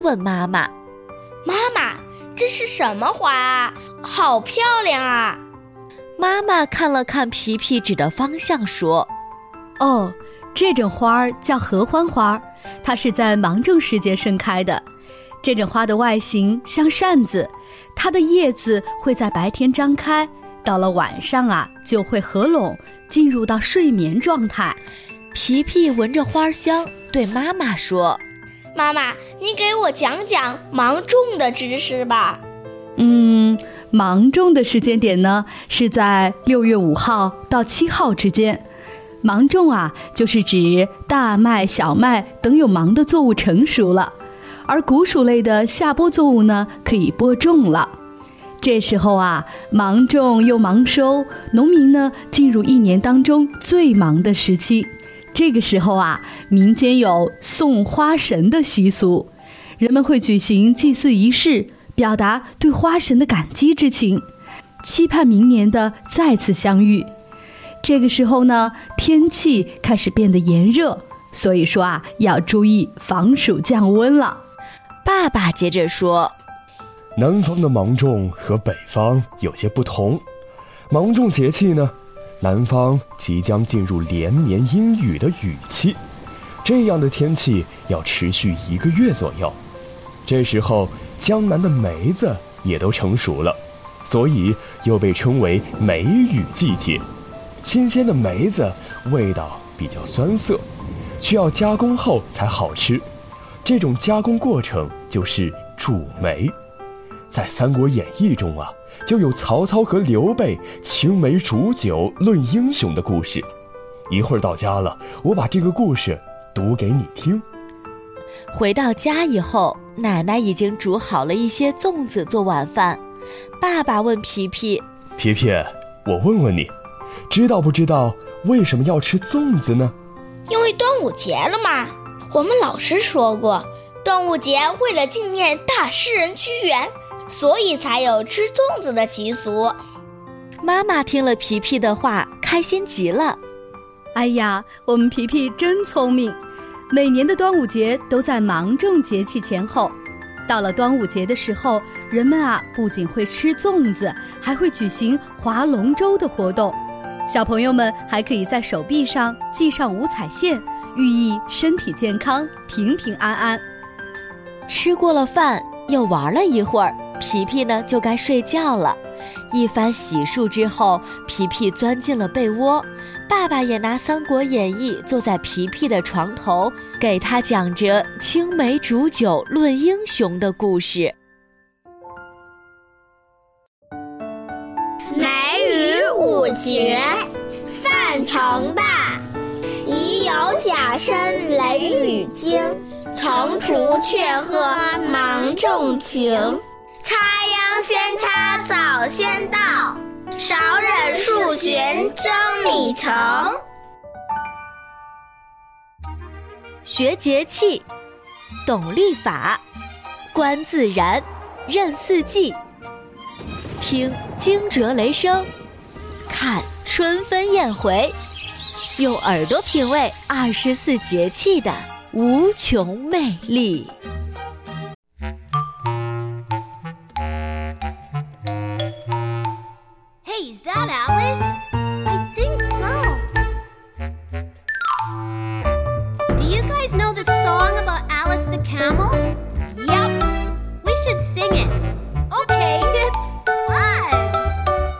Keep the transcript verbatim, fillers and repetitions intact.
问妈妈： 妈妈，这是什么花啊？好漂亮啊！ 妈妈看了看皮皮指的方向说： 哦，这种花儿叫合欢花，它是在芒种时节盛开的。这种花的外形像扇子，它的叶子会在白天张开，到了晚上啊就会合拢，进入到睡眠状态。 皮皮闻着花香，对妈妈说： 妈妈，你给我讲讲芒种的知识吧。 嗯，芒种的时间点呢，是在六月五号到七号之间。芒种啊，就是指大麦、小麦等有芒的作物成熟了，而谷薯类的下播作物呢，可以播种了。这时候啊，芒种又芒收，农民呢进入一年当中最忙的时期。这个时候啊，民间有送花神的习俗，人们会举行祭祀仪式，表达对花神的感激之情，期盼明年的再次相遇。这个时候呢，天气开始变得炎热，所以说啊，要注意防暑降温了。 爸爸接着说： 南方的芒种和北方有些不同。芒种节气呢，南方即将进入连绵阴雨的雨期，这样的天气要持续一个月左右。这时候江南的梅子也都成熟了，所以又被称为梅雨季节。新鲜的梅子味道比较酸涩，需要加工后才好吃，这种加工过程就是煮梅。在《三国演义》中啊，就有曹操和刘备青梅煮酒论英雄的故事。一会儿到家了，我把这个故事读给你听。 回到家以后，奶奶已经煮好了一些粽子做晚饭。爸爸问皮皮： 皮皮，我问问你，知道不知道为什么要吃粽子呢？ 因为端午节了嘛。我们老师说过，端午节为了纪念大诗人屈原，所以才有吃粽子的习俗。 妈妈听了皮皮的话，开心极了。 哎呀，我们皮皮真聪明，每年的端午节都在芒种节气前后。到了端午节的时候，人们啊不仅会吃粽子，还会举行划龙舟的活动。小朋友们还可以在手臂上系上五彩线，寓意身体健康、平平安安。 吃过了饭，又玩了一会儿，皮皮呢就该睡觉了。一番洗漱之后，皮皮钻进了被窝。爸爸也拿《三国演义》坐在皮皮的床头，给他讲着青梅煮酒论英雄的故事。 梅雨五绝，范成大。宜有甲申雷雨惊，踌躇却贺芒种情。插秧先插早先到，少忍数旬蒸米成。 学节气，懂历法，观自然，认四季，听惊蛰雷声，看春分燕回，用耳朵品味二十四节气的无穷魅力。